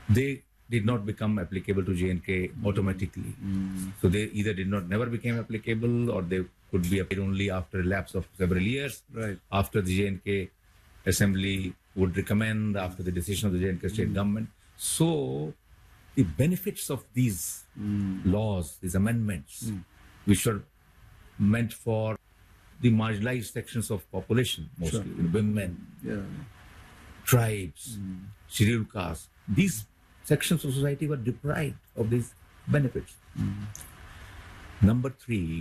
they did not become applicable to J&K automatically. So they either never became applicable, or they could be applied only after a lapse of several years. Right. After the J&K Assembly would recommend, after the decision of the J&K state government. So the benefits of these laws, these amendments, which are meant for the marginalized sections of population, mostly women, tribes, scheduled castes, these sections of society were deprived of these benefits. Number three,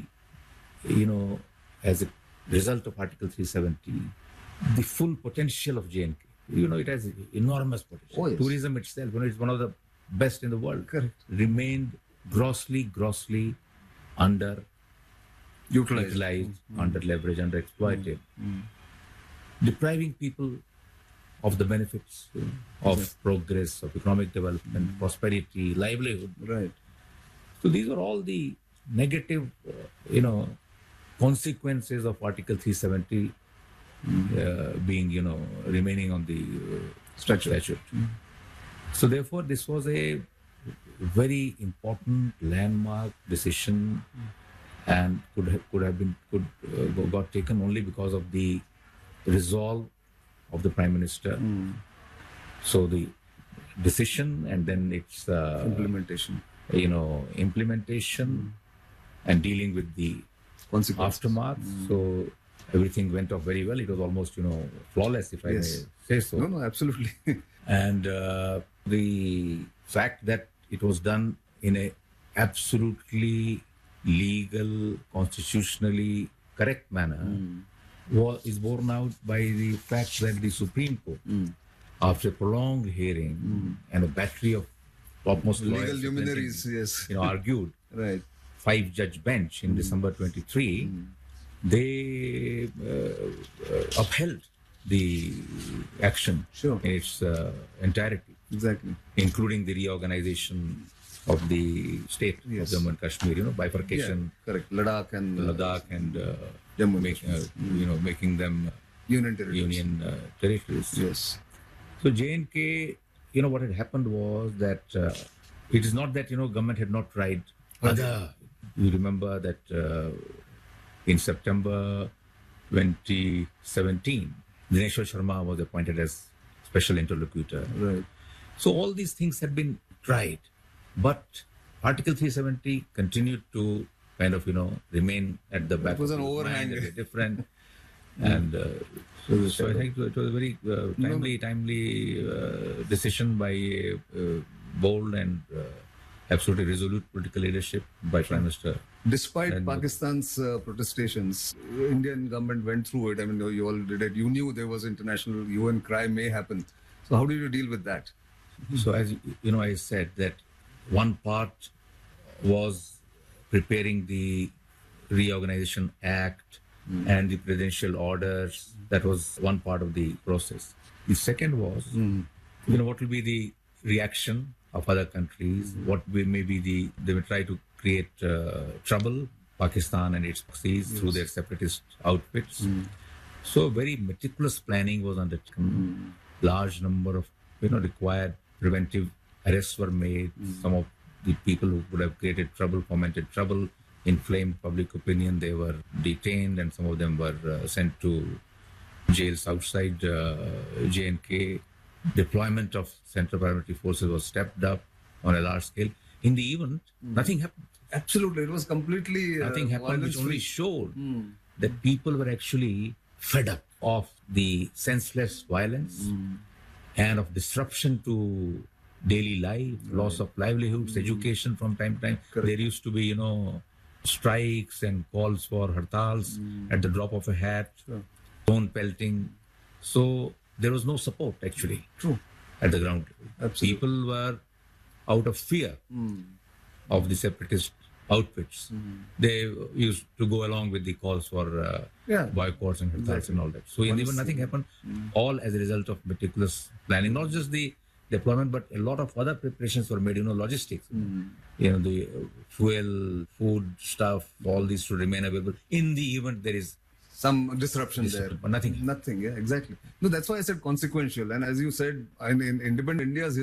as a result of Article 370, the full potential of J&K, it has enormous potential. Oh, yes. Tourism itself, it's one of the best in the world. Correct. Remained grossly under utilized, under leveraged, under exploited, depriving people of the benefits of progress, of economic development, prosperity, livelihood. Right. So these are all the negative, consequences of Article 370 being, remaining on the statute. So therefore, this was a very important landmark decision, and got taken only because of the resolve of the Prime Minister. So the decision, and then its Implementation. Implementation and dealing with the Consequences. aftermath. So everything went off very well. It was almost, flawless, if I may say so. No, absolutely. And the fact that it was done in a absolutely legal, constitutionally correct manner is borne out by the fact that the Supreme Court, after a prolonged hearing and a battery of topmost Legal lawyers, luminaries, yes. argued, Right. 5-judge bench in December 23, they upheld the action Sure. in its entirety, Exactly. including the reorganization of the state of Jammu and Kashmir, bifurcation, Correct. Ladakh and Ladakh and Jammu and making them Union territories. union territories. Yes. So J&K, what had happened was that it is not that, government had not tried other. You remember that in September 2017, Dineshwar Sharma was appointed as special interlocutor. Right. So all these things had been tried, but Article 370 continued to kind of, remain at the back. It was of an his overhang. mind, a bit different. And so I think it was a very timely decision by bold and absolutely resolute political leadership by Prime Minister. Despite Pakistan's protestations, Indian government went through it. I mean, you all did it. You knew there was international UN crime may happen. So how did you deal with that? So as I said that one part was preparing the Reorganization Act and the presidential orders. That was one part of the process. The second was, what will be the reaction of other countries? What may be they will try to create trouble, Pakistan and its proxies through their separatist outfits. So very meticulous planning was undertaken. Large number of required preventive arrests were made. Some of the people who would have created trouble, fomented trouble, inflamed public opinion, they were detained, and some of them were sent to jails outside J&K. Deployment of Central Paramilitary Forces was stepped up on a large scale. In the event, nothing happened. Absolutely. It was completely Nothing happened, which only violence-free. showed that people were actually fed up of the senseless violence and of disruption to daily life, loss of livelihoods, education from time to time. Correct. There used to be, strikes and calls for hartals at the drop of a hat, stone pelting. So there was no support actually True. at the ground level. Absolutely. People were out of fear of the separatist outfits. They used to go along with the calls for boycotts and hartals and all that. So in the end, nothing happened, all as a result of meticulous planning, not just the deployment, but a lot of other preparations were made, logistics, the fuel, food stuff, all these to remain available in the event there is Some disruption there. but nothing. Nothing, yeah, exactly. No, that's why I said consequential. And as you said, in independent India's